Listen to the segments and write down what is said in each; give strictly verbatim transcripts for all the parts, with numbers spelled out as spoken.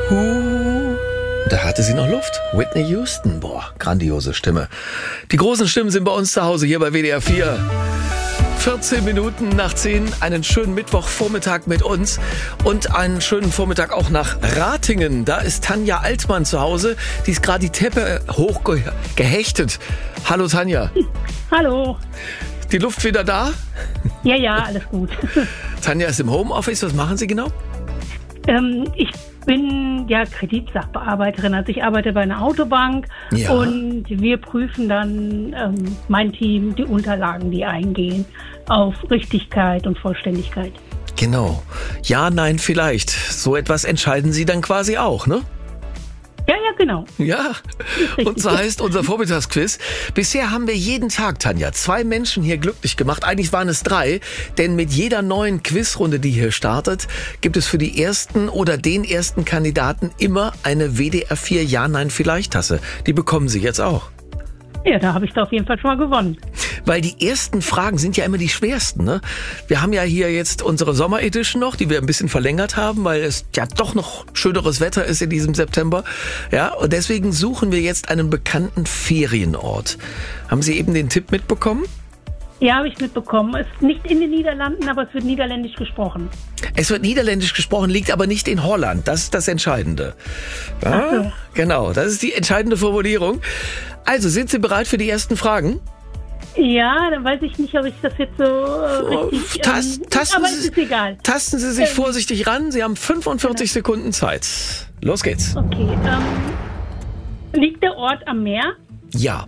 Huh. Da hatte sie noch Luft. Whitney Houston, boah, grandiose Stimme. Die großen Stimmen sind bei uns zu Hause hier bei W D R vier. vierzehn Minuten nach zehn, einen schönen Mittwochvormittag mit uns und einen schönen Vormittag auch nach Ratingen. Da ist Tanja Altmann zu Hause, die ist gerade die Treppe hochgehechtet. Hallo Tanja. Hallo. Die Luft wieder da? Ja, ja, alles gut. Tanja ist im Homeoffice, was machen Sie genau? Ähm, ich bin ja Kreditsachbearbeiterin, also ich arbeite bei einer Autobank Ja. und wir prüfen dann, ähm, mein Team, die Unterlagen, die eingehen, auf Richtigkeit und Vollständigkeit. Genau. Ja, nein, vielleicht. So etwas entscheiden Sie dann quasi auch, ne? Ja, ja, genau. Ja, Richtig. und so heißt unser Vormittagsquiz. Bisher haben wir jeden Tag, Tanja, zwei Menschen hier glücklich gemacht. Eigentlich waren es drei, denn mit jeder neuen Quizrunde, die hier startet, gibt es für die ersten oder den ersten Kandidaten immer eine W D R vier Ja-Nein-Vielleicht-Tasse. Die bekommen Sie jetzt auch. Ja, da habe ich da auf jeden Fall schon mal gewonnen. Weil die ersten Fragen sind ja immer die schwersten, ne? Wir haben ja hier jetzt unsere Sommer-Edition noch, die wir ein bisschen verlängert haben, weil es ja doch noch schöneres Wetter ist in diesem September. Ja, und deswegen suchen wir jetzt einen bekannten Ferienort. Haben Sie eben den Tipp mitbekommen? Ja, habe ich mitbekommen. Es ist nicht in den Niederlanden, aber es wird niederländisch gesprochen. Es wird niederländisch gesprochen, liegt aber nicht in Holland. Das ist das Entscheidende. Ja, Ach so. genau, das ist die entscheidende Formulierung. Also, sind Sie bereit für die ersten Fragen? Ja, dann weiß ich nicht, ob ich das jetzt so äh, richtig... Tas- ähm, tasten, aber Sie, es ist egal. tasten Sie sich Ähm, vorsichtig ran. Sie haben fünfundvierzig Sekunden Zeit. Los geht's. Okay, ähm, liegt der Ort am Meer? Ja.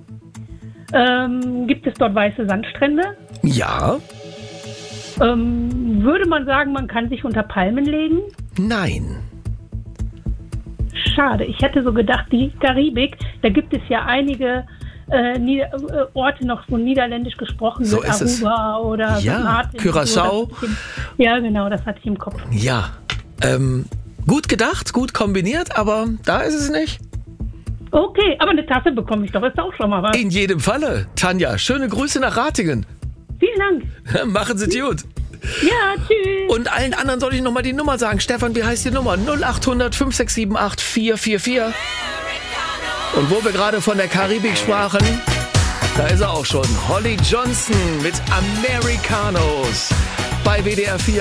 Ähm, gibt es dort weiße Sandstrände? Ja. Ähm, würde man sagen, man kann sich unter Palmen legen? Nein. Schade, ich hätte so gedacht, die Karibik, da gibt es ja einige äh, Nieder- äh, Orte noch, wo niederländisch gesprochen So wird, ist es. Aruba oder Ja, Sankt Martin. Curaçao. So, das hatte ich im- ja, genau, das hatte ich im Kopf. Ja. Ähm, gut gedacht, gut kombiniert, aber da ist es nicht. Okay, aber eine Tasse bekomme ich doch, ist auch schon mal was. In jedem Falle. Tanja, schöne Grüße nach Ratingen. Vielen Dank. Machen Sie gut. Ja, tschüss. Und allen anderen soll ich nochmal die Nummer sagen. Stefan, wie heißt die Nummer? null acht hundert fünf sechs sieben acht vier vier vier. Und wo wir gerade von der Karibik sprachen, da ist er auch schon. Holly Johnson mit Americanos bei W D R vier.